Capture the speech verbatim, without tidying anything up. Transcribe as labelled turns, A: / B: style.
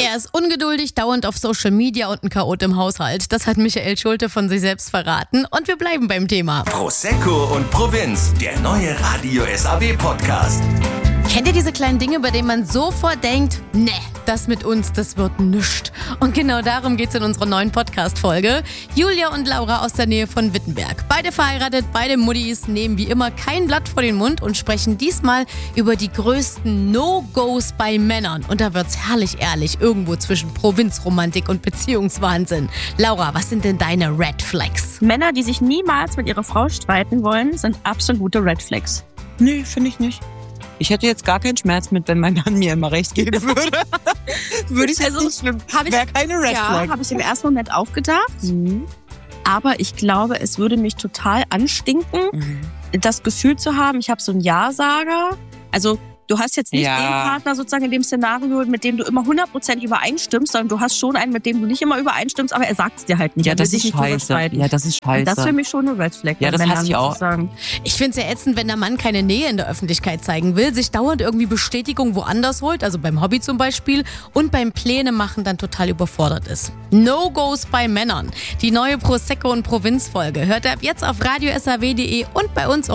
A: Er ist ungeduldig, dauernd auf Social Media und ein Chaot im Haushalt. Das hat Michael Schulte von sich selbst verraten. Und wir bleiben beim Thema.
B: Prosecco und Provinz, der neue Radio S A W Podcast.
A: Kennt ihr diese kleinen Dinge, bei denen man sofort denkt, ne, das mit uns, das wird nischt. Und genau darum geht's in unserer neuen Podcast-Folge. Julia und Laura aus der Nähe von Wittenberg. Beide verheiratet, beide Muttis, nehmen wie immer kein Blatt vor den Mund und sprechen diesmal über die größten No-Gos bei Männern. Und da wird's herrlich ehrlich, irgendwo zwischen Provinzromantik und Beziehungswahnsinn. Laura, was sind denn deine Red Flags?
C: Männer, die sich niemals mit ihrer Frau streiten wollen, sind absolute Red Flags.
D: Nee, finde ich nicht. Ich hätte jetzt gar keinen Schmerz mit, wenn mein Mann mir immer recht geben würde. würde ich jetzt
C: Also,
D: nicht schlimm.
C: hab
D: Wäre keine Red
C: Ja,
D: Flag.
C: habe ich im ersten Moment auch gedacht.
D: Mhm.
C: Aber ich glaube, es würde mich total anstinken,
D: Mhm.
C: das Gefühl zu haben, ich habe so einen Ja-Sager. Also du hast jetzt nicht
D: Ja.
C: den Partner sozusagen in dem Szenario, mit dem du immer hundert Prozent übereinstimmst, sondern du hast schon einen, mit dem du nicht immer übereinstimmst, aber er sagt es dir halt nicht.
D: Ja,
C: Er will
D: das
C: sich
D: ist
C: nicht drüber
D: scheiße.
C: streiten.
D: Ja, das ist scheiße.
C: Und das ist für mich schon eine Red Flag.
D: Ja,
C: bei
D: das
C: Männern,
D: hasse ich
C: muss
D: auch.
C: Sagen.
A: Ich finde es ja ätzend, wenn der Mann keine Nähe in der Öffentlichkeit zeigen will, sich dauernd irgendwie Bestätigung woanders holt, also beim Hobby zum Beispiel, und beim Pläne machen dann total überfordert ist. No-Gos bei Männern. Die neue Prosecco und Provinz-Folge hört ihr ab jetzt auf radio s a w punkt d e und bei uns auch